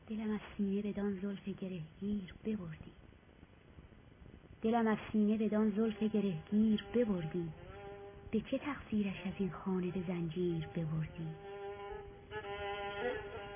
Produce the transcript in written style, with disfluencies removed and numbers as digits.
دلم از سینه بدان زلف گرهگیر ببردی، دلم از سینه بدان زلف گرهگیر ببردی، به چه تقصیرش از این خانه به زنجیر ببردی؟